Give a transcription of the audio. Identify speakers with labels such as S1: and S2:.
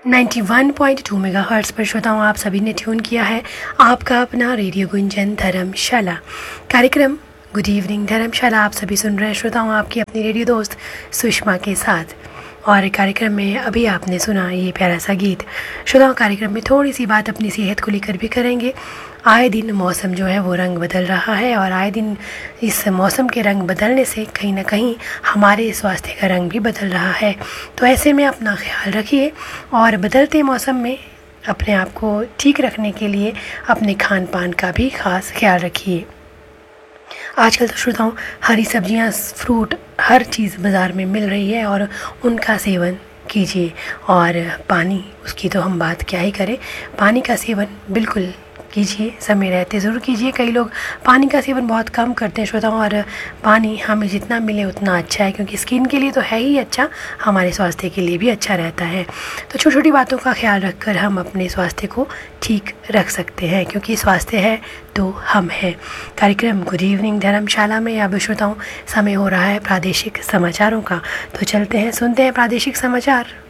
S1: 91.2 megahertz पर श्रोताओं आप सभी ने ट्यून किया है आपका अपना रेडियो गुंजन धर्मशाला कार्यक्रम गुड इवनिंग धर्मशाला। आप सभी सुन रहे हैं श्रोताओं आपकी अपनी रेडियो दोस्त सुषमा के साथ। और कार्यक्रम में अभी आपने सुना ये प्यारा सा गीत। श्रोताओं कार्यक्रम में थोड़ी सी बात अपनी सेहत को लेकर भी करेंगे। आए दिन मौसम जो है वो रंग बदल रहा है और आए दिन इस मौसम के रंग बदलने से कहीं ना कहीं हमारे स्वास्थ्य का रंग भी बदल रहा है। तो ऐसे में अपना ख्याल रखिए और बदलते मौसम में अपने आप को ठीक रखने के लिए अपने खान पान का भी ख़ास ख्याल रखिए। आजकल तो श्रोताओं हरी सब्जियां, फ्रूट, हर चीज़ बाज़ार में मिल रही है और उनका सेवन कीजिए। और पानी, उसकी तो हम बात क्या ही करें, पानी का सेवन बिल्कुल कीजिए, समय रहते ज़रूर कीजिए। कई लोग पानी का सेवन बहुत कम करते हैं श्रोताओं, और पानी हमें जितना मिले उतना अच्छा है, क्योंकि स्किन के लिए तो है ही अच्छा, हमारे स्वास्थ्य के लिए भी अच्छा रहता है। तो छोटी छोटी बातों का ख्याल रखकर हम अपने स्वास्थ्य को ठीक रख सकते हैं, क्योंकि स्वास्थ्य है तो हम हैं। कार्यक्रम गुड इवनिंग धर्मशाला में अब श्रोताओं समय हो रहा है प्रादेशिक समाचारों का, तो चलते हैं, सुनते हैं प्रादेशिक समाचार।